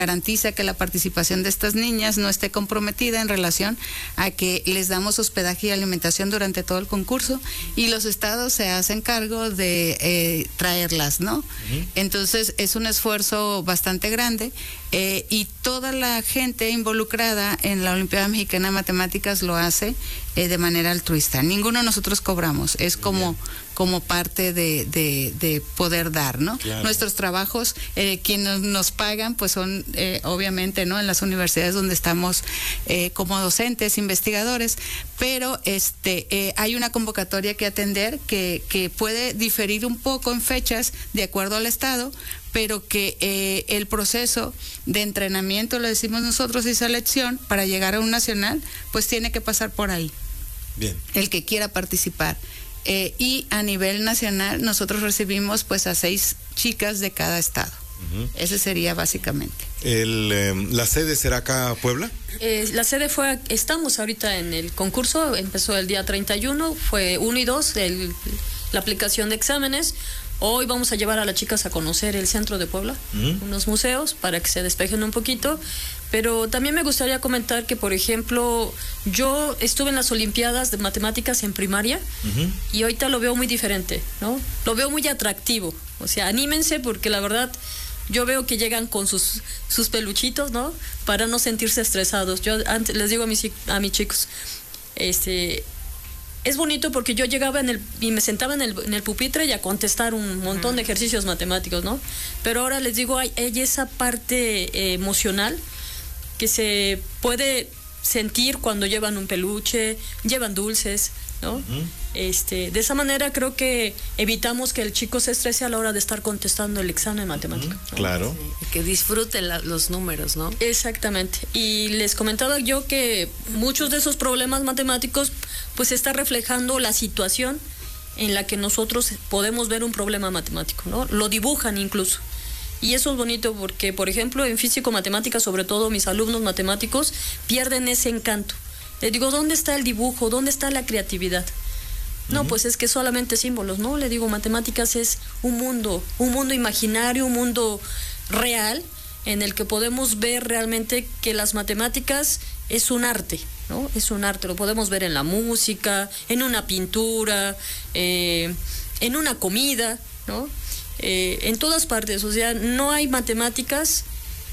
garantiza que la participación de estas niñas no esté comprometida en relación a que les damos hospedaje y alimentación durante todo el concurso y los estados se hacen cargo de traerlas, ¿no? Uh-huh. Entonces es un esfuerzo bastante grande y toda la gente involucrada en la Olimpiada Mexicana de Matemáticas lo hace de manera altruista. Ninguno de nosotros cobramos, es como parte de poder dar, ¿no? Claro. Nuestros trabajos, quienes nos pagan, pues son obviamente, ¿no? En las universidades donde estamos como docentes, investigadores, pero hay una convocatoria que atender que puede diferir un poco en fechas de acuerdo al estado, pero que el proceso de entrenamiento, lo decimos nosotros, y selección para llegar a un nacional, pues tiene que pasar por ahí. Bien. El que quiera participar. Y a nivel nacional nosotros recibimos pues a 6 chicas de cada estado. Uh-huh. Ese sería básicamente. ¿La sede será acá Puebla? La sede estamos ahorita en el concurso, empezó el día 31, fue 1 y 2 la aplicación de exámenes. Hoy vamos a llevar a las chicas a conocer el centro de Puebla, unos museos, para que se despejen un poquito. Pero también me gustaría comentar que, por ejemplo, yo estuve en las Olimpiadas de Matemáticas en primaria, y ahorita lo veo muy diferente, ¿no? Lo veo muy atractivo. O sea, anímense, porque la verdad yo veo que llegan con sus peluchitos, ¿no? Para no sentirse estresados. Yo antes les digo a mis chicos, es bonito porque yo llegaba y me sentaba en el pupitre y a contestar un montón de ejercicios matemáticos, ¿no? Pero ahora les digo, hay esa parte emocional que se puede sentir cuando llevan un peluche, llevan dulces, ¿no? Uh-huh. De esa manera creo que evitamos que el chico se estrese a la hora de estar contestando el examen de matemática. Uh-huh. ¿No? Claro. Sí, que disfruten los números, ¿no? Exactamente. Y les comentaba yo que muchos de esos problemas matemáticos pues está reflejando la situación en la que nosotros podemos ver un problema matemático, ¿no? Lo dibujan incluso. Y eso es bonito porque, por ejemplo, en físico-matemáticas, sobre todo mis alumnos matemáticos, pierden ese encanto. Les digo, ¿dónde está el dibujo? ¿Dónde está la creatividad? No, pues es que solamente símbolos, ¿no? Le digo, matemáticas es un mundo imaginario, un mundo real, en el que podemos ver realmente que las matemáticas es un arte, ¿no? Es un arte, lo podemos ver en la música, en una pintura, en una comida, ¿no? En todas partes, o sea, no hay matemáticas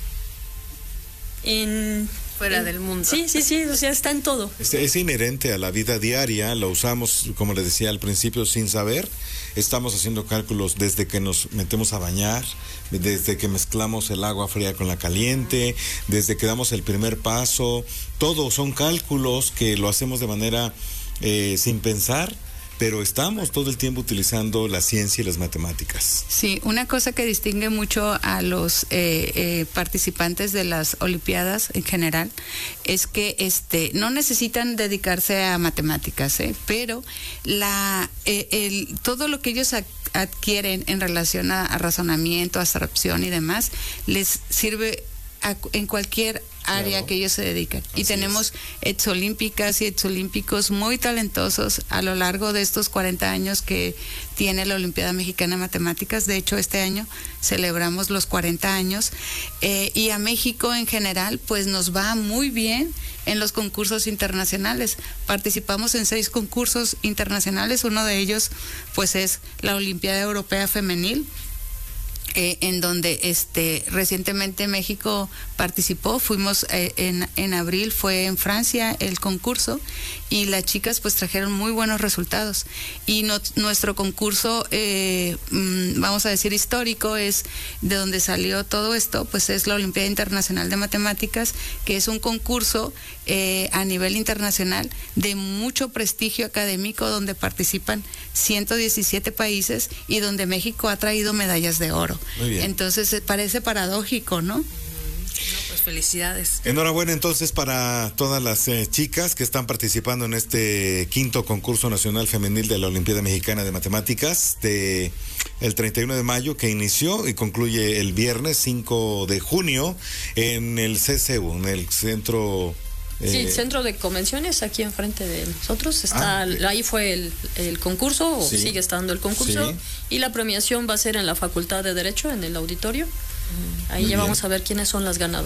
fuera del mundo. Sí, o sea, está en todo. Es inherente a la vida diaria, lo usamos, como les decía al principio, sin saber. Estamos haciendo cálculos desde que nos metemos a bañar, desde que mezclamos el agua fría con la caliente, desde que damos el primer paso. Todo son cálculos que lo hacemos de manera sin pensar, pero estamos todo el tiempo utilizando la ciencia y las matemáticas. Sí, una cosa que distingue mucho a los participantes de las Olimpiadas en general es que no necesitan dedicarse a matemáticas, pero todo lo que ellos adquieren en relación a razonamiento, abstracción y demás, les sirve en cualquier área que ellos se dedican. Y tenemos exolímpicas y exolímpicos muy talentosos a lo largo de estos 40 años que tiene la Olimpiada Mexicana de Matemáticas. De hecho, este año celebramos los 40 años y a México en general pues nos va muy bien en los concursos internacionales. Participamos en 6 concursos internacionales, uno de ellos pues es la Olimpiada Europea Femenil, en donde recientemente México participó, fuimos en abril, fue en Francia el concurso y las chicas pues trajeron muy buenos resultados y nuestro concurso vamos a decir histórico, es de donde salió todo esto, pues es la Olimpiada Internacional de Matemáticas, que es un concurso a nivel internacional de mucho prestigio académico, donde participan 117 países y donde México ha traído medallas de oro. Muy bien. Entonces parece paradójico, ¿no? Pues felicidades. Enhorabuena entonces para todas las chicas que están participando en este 5º concurso nacional femenil de la Olimpiada Mexicana de Matemáticas el 31 de mayo, que inició y concluye el viernes 5 de junio en el CCU, en el centro... Sí, centro de convenciones aquí enfrente de nosotros está, ahí fue el concurso, o sigue estando el concurso, y la premiación va a ser en la Facultad de Derecho, en el auditorio. Ahí ya vamos a ver quiénes son las ganadoras.